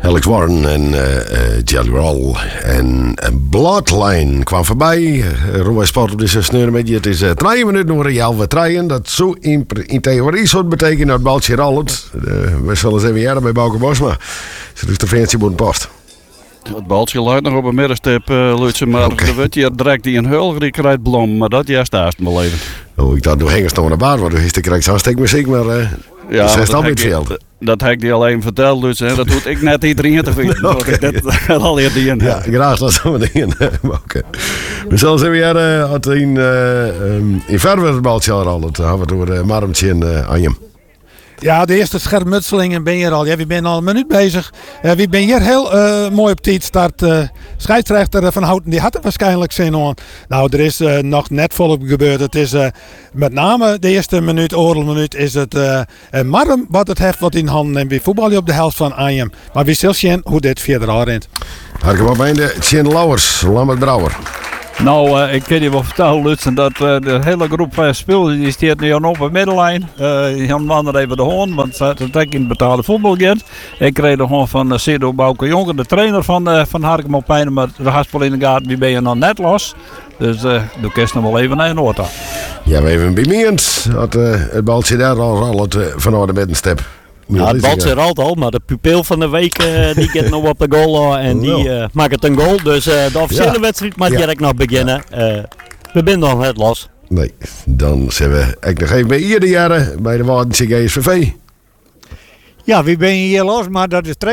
Alex Warren en Jelly Roll en Bloodline kwam voorbij. Roy Sport op deze sneuren met je. Het is 3 minuten nog reëel we treien. Dat zo in theorie zou betekenen dat Baltje Rallend. We zullen eens even jaren bij Bouke Bosma. Ze dus de fancy boet post. Het baltje luidt nog op een middenstip, Lutsen, maar er wordt hier direct die een hulg die krijgt blom, maar dat juist naast mijn leven. Oh, ik dacht nog hengers nog naar baard, want dus ik krijg zo'n stikmuziek, maar ja, dat is al niet veel. Dat heb ik die alleen verteld, Lutsen, dat doet ik net iedereen te vinden. Okay. Dat al hier die in. Ja, graag dat zo meteen. Okay. We zullen ze weer in verder het baltje al, dat hebben we door Marmtje en Anjem. Ja, de eerste schermutselingen ben je er al. Ja, we zijn al een minuut bezig. We zijn hier heel mooi op tijd start. Scheidsrechter Van Houten die had er waarschijnlijk zin aan. Nou, er is nog net volop gebeurd. Het is met name de eerste minuut, oorlogminuut, is het Marm wat het heeft wat in handen neemt. We voetballen op de helft van Anjem. Maar we zullen zien hoe dit verder aanrent. Harken we bij de Tjen Lauwers, Lambert Brouwer. Nou, ik kan je wel vertellen, Lutsen, dat de hele groep spelers die staat nu op de middenlijn. Jan Wander even de hoorn, want het is in het betaalde voetbal gaat. Ik kreeg de hoorn van Sido Bouke Jonker, de trainer van Harkem op Pijnen, maar de haspel in de gaten, wie ben je nog net los. Dus doe kerst nog wel even naar een oor. Ja, we even bemind. Het baltje daar al vanuit de middenstep. Ja, het balt zit al, maar de pupil van de week die gaat nog op de goal en die maakt het een goal. Dus de officiële wedstrijd mag direct nog beginnen. We zijn nog net los. Nee, dan zijn we eigenlijk nog even bij ieder jaren bij de Waardensche GSVV. Ja, we zijn hier los, maar dat is